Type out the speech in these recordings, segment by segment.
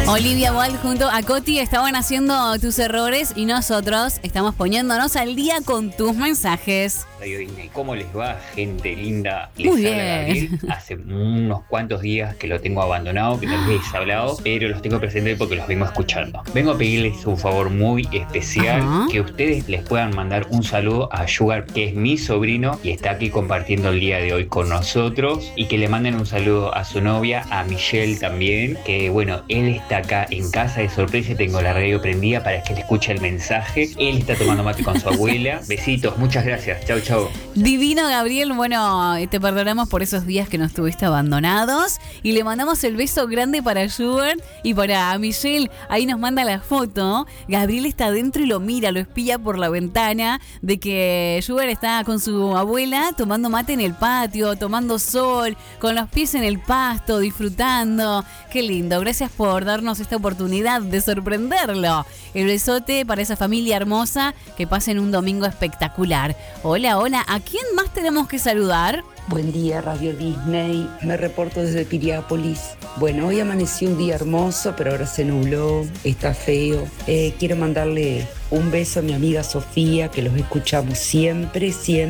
Olivia Wilde junto a Coti estaban haciendo tus errores y nosotros estamos poniéndonos al día con tus mensajes. Radio Disney, ¿cómo les va, gente linda? Muy Les habla bien. Gabriel. Hace unos cuantos días que lo tengo abandonado, que no les he hablado, pero los tengo presentes porque los vengo escuchando. Vengo a pedirles un favor muy especial, que ustedes les puedan mandar un saludo a Sugar, que es mi sobrino y está aquí compartiendo el día de hoy con nosotros, y que le manden un saludo a su novia, a Michelle también, que bueno, él está acá en casa de sorpresa y tengo la radio prendida para que le escuche el mensaje. Él está tomando mate con su abuela. Besitos, muchas gracias. Chau, chau. Divino, Gabriel. Bueno, te perdonamos por esos días que nos tuviste abandonados y le mandamos el beso grande para Schubert y para Michelle. Ahí nos manda la foto. Gabriel está adentro y lo mira, lo espía por la ventana de que Schubert está con su abuela tomando mate en el patio, tomando sol, con los pies en el pasto, disfrutando. Qué lindo. Gracias por darnos esta oportunidad de sorprenderlo. El besote para esa familia hermosa. Que pasen un domingo espectacular. Hola, hola. ¿A quién más tenemos que saludar? Buen día, Radio Disney. Me reporto desde Piriápolis. Bueno, hoy amaneció un día hermoso, pero ahora se nubló, está feo. Quiero mandarle un beso a mi amiga Sofía, que los escuchamos siempre,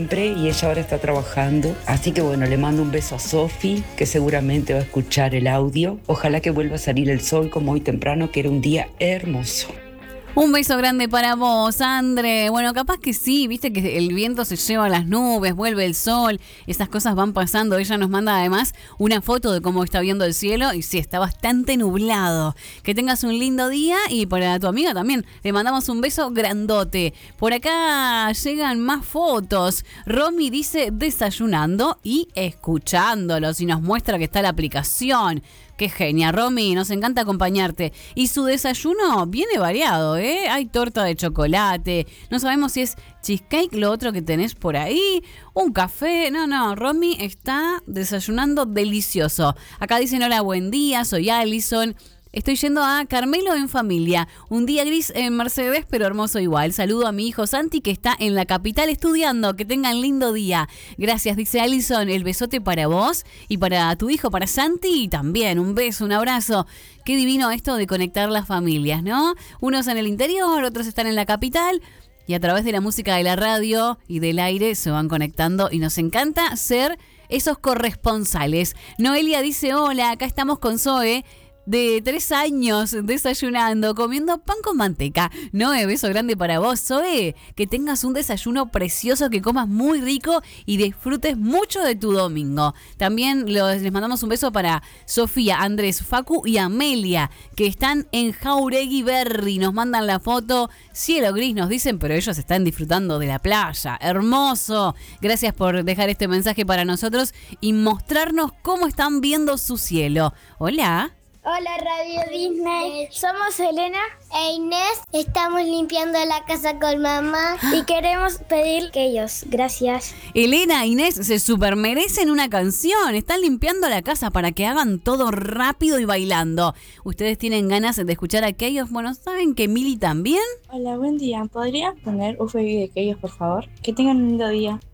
y ella ahora está trabajando. Así que bueno, le mando un beso a Sofi, que seguramente va a escuchar el audio. Ojalá que vuelva a salir el sol como hoy temprano, que era un día hermoso. Un beso grande para vos, André. Bueno, capaz que sí, viste que el viento se lleva las nubes, vuelve el sol, esas cosas van pasando. Ella nos manda además una foto de cómo está viendo el cielo y sí, está bastante nublado. Que tengas un lindo día y para tu amiga también le mandamos un beso grandote. Por acá llegan más fotos. Romy dice desayunando y escuchándolos y nos muestra que está la aplicación. Qué genia, Romy, nos encanta acompañarte. Y su desayuno viene variado, ¿eh? Hay torta de chocolate, no sabemos si es cheesecake, lo otro que tenés por ahí, un café. No, Romy está desayunando delicioso. Acá dicen, hola, buen día, soy Allison. Estoy yendo a Carmelo en familia. Un día gris en Mercedes, pero hermoso igual. Saludo a mi hijo Santi, que está en la capital estudiando. Que tengan lindo día. Gracias, dice Alison. El besote para vos y para tu hijo, para Santi. Y también un beso, un abrazo. Qué divino esto de conectar las familias, ¿no? Unos en el interior, otros están en la capital. Y a través de la música de la radio y del aire se van conectando. Y nos encanta ser esos corresponsales. Noelia dice, hola, acá estamos con Zoe, de 3 años, desayunando, comiendo pan con manteca. Noé, beso grande para vos, Zoe. Que tengas un desayuno precioso, que comas muy rico y disfrutes mucho de tu domingo. También les mandamos un beso para Sofía, Andrés, Facu y Amelia, que están en Jauregui Berry. Nos mandan la foto, cielo gris nos dicen, pero ellos están disfrutando de la playa. Hermoso. Gracias por dejar este mensaje para nosotros y mostrarnos cómo están viendo su cielo. Hola. Hola Radio Disney, somos Elena e Inés, estamos limpiando la casa con mamá y queremos pedir aquellos, gracias. Elena, Inés, se super merecen una canción, están limpiando la casa para que hagan todo rápido y bailando. ¿Ustedes tienen ganas de escuchar a aquellos? Bueno, ¿saben que Mili también? Hola, buen día, ¿podrías poner UFB de aquellos por favor? Que tengan un lindo día.